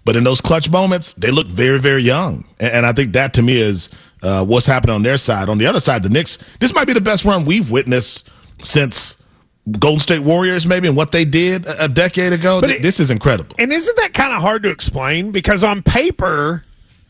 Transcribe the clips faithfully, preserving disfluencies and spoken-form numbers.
But in those clutch moments, they look very, very young. And, and I think that, to me, is uh, what's happening on their side. On the other side, the Knicks, this might be the best run we've witnessed since Golden State Warriors, maybe, and what they did a decade ago. It, this is incredible. And isn't that kind of hard to explain? Because on paper,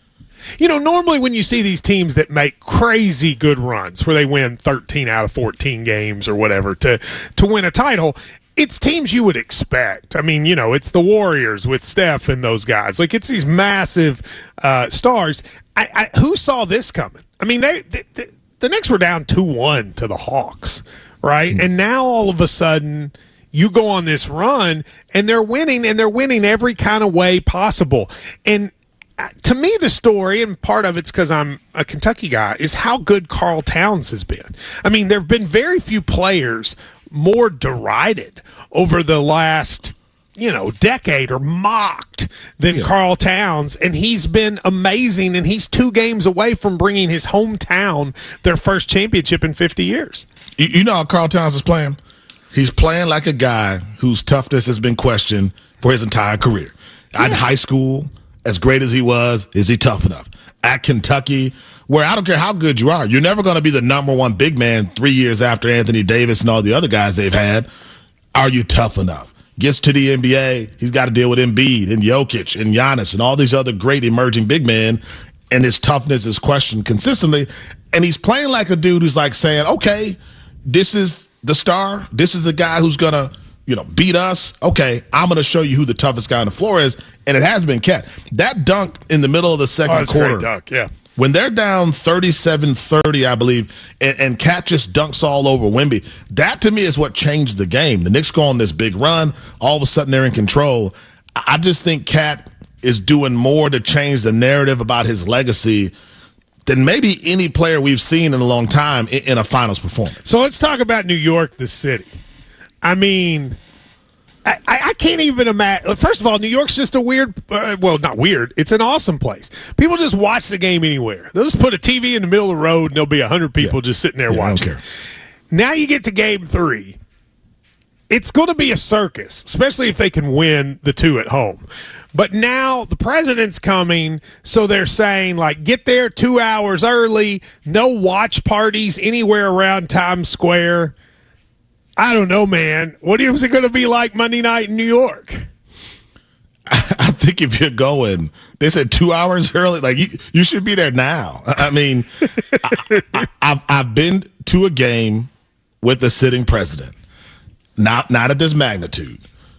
you know, normally when you see these teams that make crazy good runs where they win thirteen out of fourteen games or whatever to, to win a title, it's teams you would expect. I mean, you know, it's the Warriors with Steph and those guys. Like, it's these massive uh, stars. I, I, who saw this coming? I mean, they, they, they the Knicks were down two one to the Hawks, right? Mm-hmm. And now all of a sudden you go on this run and they're winning, and they're winning every kind of way possible. And to me, the story, and part of it's because I'm a Kentucky guy, is how good Karl Towns has been. I mean, there have been very few players more derided over the last, you know, decade or mocked than yeah. Karl Towns, and he's been amazing, and he's two games away from bringing his hometown their first championship in fifty years. You, you know how Karl Towns is playing? He's playing like a guy whose toughness has been questioned for his entire career. Yeah. In high school, as great as he was, is he tough enough? At Kentucky, where I don't care how good you are, you're never going to be the number one big man three years after Anthony Davis and all the other guys they've had. Are you tough enough? Gets to the N B A, he's got to deal with Embiid and Jokic and Giannis and all these other great emerging big men, and his toughness is questioned consistently. And he's playing like a dude who's like saying, okay, this is the star. This is the guy who's going to, you know, beat us. Okay, I'm going to show you who the toughest guy on the floor is, and it has been Cat. That dunk in the middle of the second oh, that's quarter. A great dunk, yeah. When they're down thirty-seven thirty, I believe, and, and Cat just dunks all over Wemby, that to me is what changed the game. The Knicks go on this big run. All of a sudden, they're in control. I just think Cat is doing more to change the narrative about his legacy than maybe any player we've seen in a long time in, in a finals performance. So let's talk about New York, the city. I mean, I, I can't even imagine. First of all, New York's just a weird, uh, well, not weird. It's an awesome place. People just watch the game anywhere. They'll just put a T V in the middle of the road, and there'll be one hundred people yeah. just sitting there yeah, watching. I don't care. Now you get to game three. It's going to be a circus, especially if they can win the two at home. But now the president's coming, so they're saying, like, get there two hours early, no watch parties anywhere around Times Square. I don't know, man. What is it going to be like Monday night in New York? I think if you're going, they said two hours early. Like, you, you should be there now. I mean, I, I, I've, I've been to a game with the sitting president, not not at this magnitude.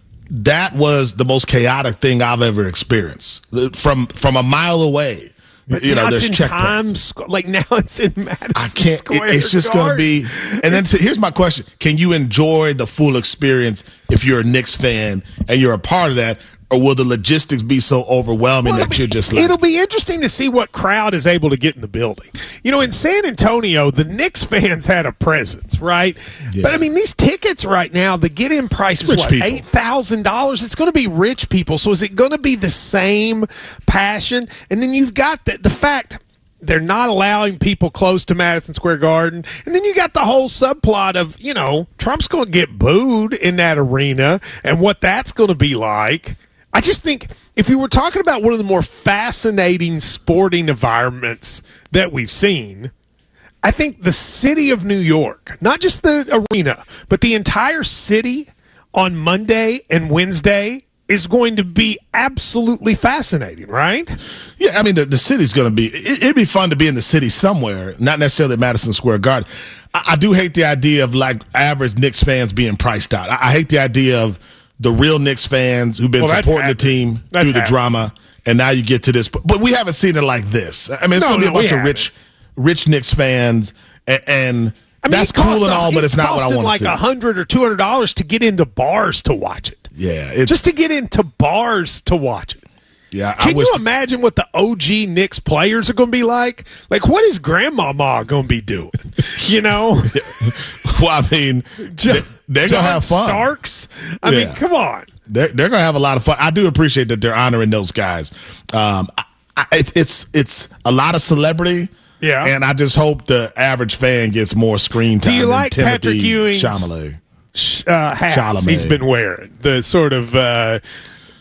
That was the most chaotic thing I've ever experienced. From from a mile away. But you now know, there's it's in Times, like now it's in Madison I can't. Square it, it's just going to be. And then so here's my question: can you enjoy the full experience if you're a Knicks fan and you're a part of that, or will the logistics be so overwhelming well, that be, you're just like? It'll be interesting to see what crowd is able to get in the building. You know, in San Antonio, the Knicks fans had a presence, right? Yeah. But I mean, these tickets right now, the get-in price is rich what people. eight thousand dollars. It's going to be rich people. So is it going to be the same passion? And then you've got the the fact. They're not allowing people close to Madison Square Garden. And then you got the whole subplot of, you know, Trump's going to get booed in that arena and what that's going to be like. I just think if we were talking about one of the more fascinating sporting environments that we've seen, I think the city of New York, not just the arena, but the entire city on Monday and Wednesday is going to be absolutely fascinating, right? Yeah, I mean, the, the city's going to be it, – it'd be fun to be in the city somewhere, not necessarily at Madison Square Garden. I, I do hate the idea of, like, average Knicks fans being priced out. I, I hate the idea of the real Knicks fans who've been well, supporting the team that's through the happening. drama, and now you get to this. But, but we haven't seen it like this. I mean, it's no, going to no, be a bunch of rich, rich Knicks fans, and, and I mean, that's cool and all, a, but it's not what I want to like see. like one hundred dollars or two hundred dollars to get into bars to watch it. Yeah. It's, just to get into bars to watch it. Yeah. Can I wish you imagine what the O G Knicks players are going to be like? Like, what is Grandmama going to be doing? You know? Well, I mean, John, they're going to have fun. Starks? I yeah. mean, come on. They're, they're going to have a lot of fun. I do appreciate that they're honoring those guys. Um, I, I, it, it's it's a lot of celebrity. Yeah. And I just hope the average fan gets more screen time. Do you like than Patrick Timothy Ewing's Chalamet. Uh, hats Chalamet. He's been wearing? The sort of uh,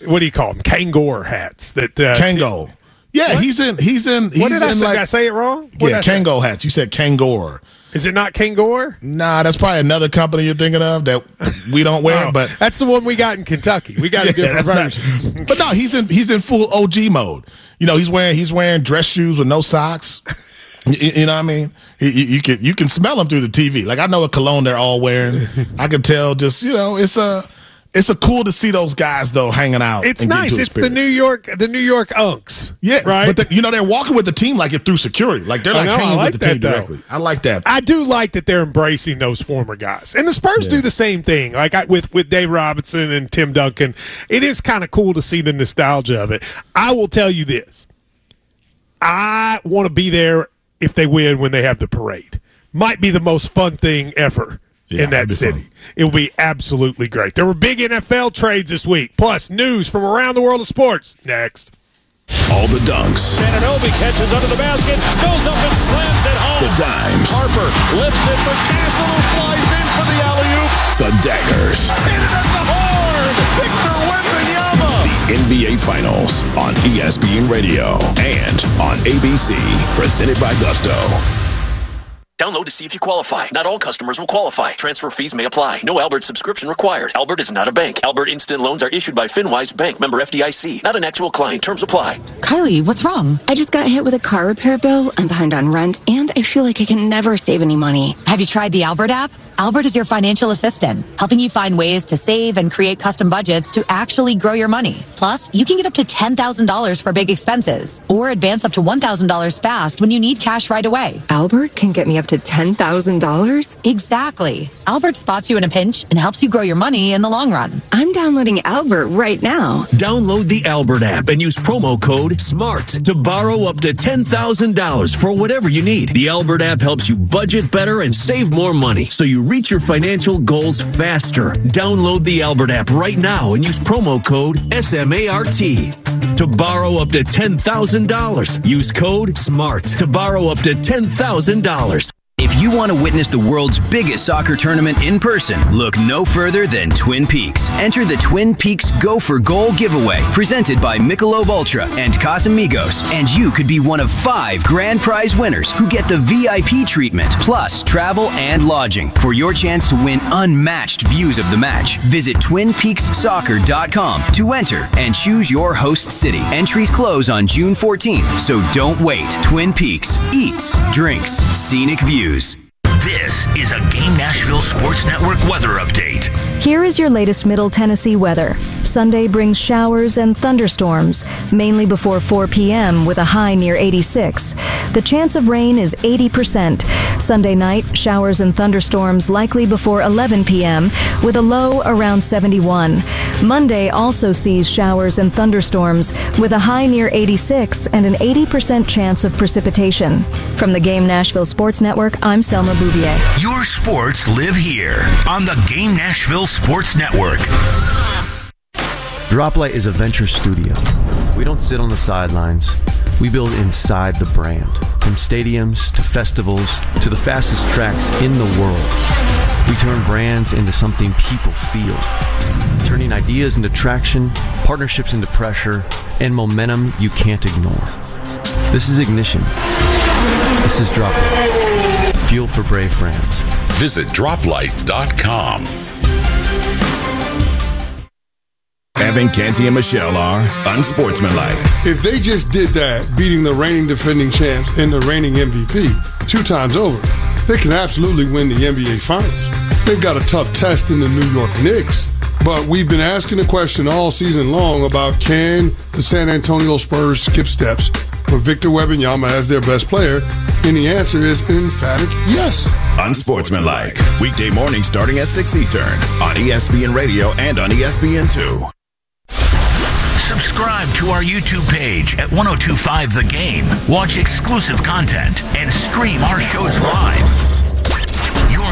what do you call them? Kangol hats. That uh, Kangol. Yeah, what? he's in. He's in. He's What did I in say? like, did I say it wrong? What yeah, Kangol hats. You said Kangol. Is it not Kangol? Nah, that's probably another company you're thinking of that we don't wear. Oh, but that's the one we got in Kentucky. We got a yeah, different that's version. not- but no, he's in. He's in full O G mode. You know, he's wearing. He's wearing dress shoes with no socks. You, you know what I mean? You, you can you can smell them through the T V. Like I know what cologne they're all wearing. I can tell. Just you know, it's a. It's a cool to see those guys though hanging out. It's and getting nice. to It's experience. the New York, the New York Unks. Yeah, right. But the, you know they're walking with the team like it through security. Like they're I like know, I hanging like with the that, team though. directly. I like that. I do like that they're embracing those former guys, and the Spurs Yeah. do the same thing. Like I, with with Dave Robinson and Tim Duncan, it is kind of cool to see the nostalgia of it. I will tell you this: I want to be there if they win when they have the parade. Might be the most fun thing ever. Yeah, in that that'd be city. fun. It will be absolutely great. There were big N F L trades this week, plus news from around the world of sports. Next. All the dunks. Anunoby catches under the basket, goes up and slams it home. The dimes. Harper lifted, but Dazzle flies in for the alley-oop. The daggers. Hit it at the horn. Victor Wembanyama. The N B A Finals on E S P N Radio and on A B C. Presented by Gusto. Download to see if you qualify. Not all customers will qualify. Transfer fees may apply. No Albert subscription required. Albert is not a bank. Albert Instant Loans are issued by FinWise Bank, member F D I C. Not an actual client. Terms apply. Kylie, what's wrong? I just got hit with a car repair bill. I'm behind on rent, and I feel like I can never save any money. Have you tried the Albert app? Albert is your financial assistant, helping you find ways to save and create custom budgets to actually grow your money. Plus, you can get up to ten thousand dollars for big expenses or advance up to one thousand dollars fast when you need cash right away. Albert can get me up to ten thousand dollars? Exactly. Albert spots you in a pinch and helps you grow your money in the long run. I'm downloading Albert right now. Download the Albert app and use promo code SMART to borrow up to ten thousand dollars for whatever you need. The Albert app helps you budget better and save more money so you reach your financial goals faster. Download the Albert app right now and use promo code SMART to borrow up to ten thousand dollars. Use code SMART to borrow up to ten thousand dollars. If you want to witness the world's biggest soccer tournament in person, look no further than Twin Peaks. Enter the Twin Peaks Go for Goal giveaway, presented by Michelob Ultra and Casamigos, and you could be one of five grand prize winners who get the V I P treatment, plus travel and lodging. For your chance to win unmatched views of the match, visit twin peaks soccer dot com to enter and choose your host city. Entries close on June fourteenth, so don't wait. Twin Peaks eats, drinks, scenic views. This is a Game Nashville Sports Network weather update. Here is your latest Middle Tennessee weather. Sunday brings showers and thunderstorms, mainly before four p.m. with a high near eighty-six. The chance of rain is eighty percent. Sunday night, showers and thunderstorms likely before eleven p.m. with a low around seventy-one. Monday also sees showers and thunderstorms with a high near eighty-six and an eighty percent chance of precipitation. From the Game Nashville Sports Network, I'm Selma Bouvier. Your sports live here on the Game Nashville Sports Network. Droplight is a venture studio. We don't sit on the sidelines. We build inside the brand. From stadiums to festivals to the fastest tracks in the world. We turn brands into something people feel. Turning ideas into traction, partnerships into pressure, and momentum you can't ignore. This is Ignition. This is Droplight. Fuel for brave brands. Visit droplight dot com. Evan, Canty, and Michelle are unsportsmanlike. If they just did that, beating the reigning defending champs and the reigning M V P two times over, they can absolutely win the N B A Finals. They've got a tough test in the New York Knicks, but we've been asking the question all season long about can the San Antonio Spurs skip steps with Victor Wembanyama as their best player, and the answer is an emphatic yes. Unsportsmanlike. Weekday mornings starting at six Eastern on E S P N Radio and on E S P N two. Subscribe to our YouTube page at ten twenty-five The Game. Watch exclusive content and stream our shows live. Your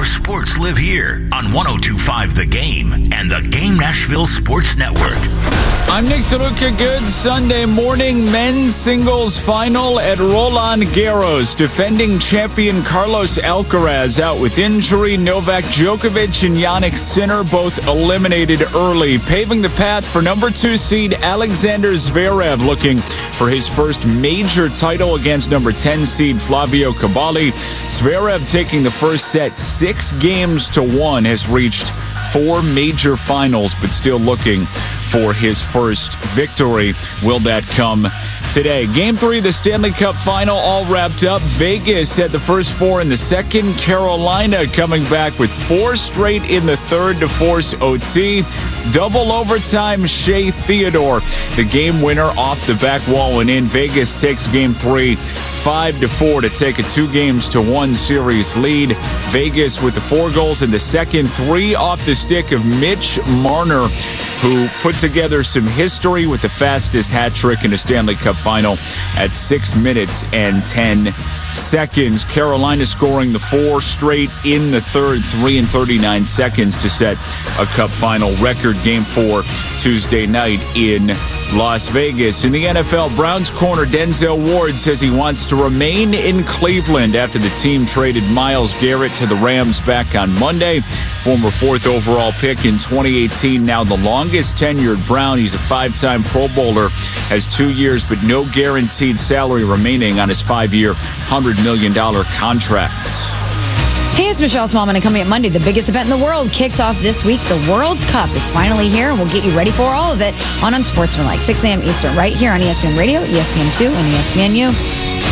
sports live here on one oh two point five The Game and the Game Nashville Sports Network. I'm Nick DeLuca. Good Sunday morning. Men's singles final at Roland Garros. Defending champion Carlos Alcaraz out with injury. Novak Djokovic and Jannik Sinner both eliminated early, paving the path for number two seed Alexander Zverev, looking for his first major title against number ten seed Flavio Cavalli. Zverev taking the first set six games to one, has reached four major finals, but still looking for his first victory. Will that come today? Game three of the Stanley Cup final all wrapped up. Vegas had the first four in the second. Carolina coming back with four straight in the third to force O T. Double overtime, Shea Theodore, the game winner off the back wall and in. Vegas takes game three five to four to take a two games to one series lead. Vegas with the four goals in the second, three off the stick of Mitch Marner, who put together some history with the fastest hat trick in a Stanley Cup final at six minutes and ten seconds. Carolina scoring the four straight in the third, three and thirty-nine seconds to set a Cup final record. Game four Tuesday night in Las Vegas. In the N F L, Browns corner Denzel Ward says he wants to remain in Cleveland after the team traded Myles Garrett to the Rams back on Monday. Former fourth overall pick in twenty eighteen, now the longest tenured Brown. He's a five-time Pro Bowler, has two years but no guaranteed salary remaining on his five-year, one hundred million dollars contract. Hey, it's Michelle Smallman, and coming up Monday, the biggest event in the world kicks off this week. The World Cup is finally here, and we'll get you ready for all of it on Unsportsmanlike, six a.m. Eastern, right here on E S P N Radio, E S P N two, and E S P N U.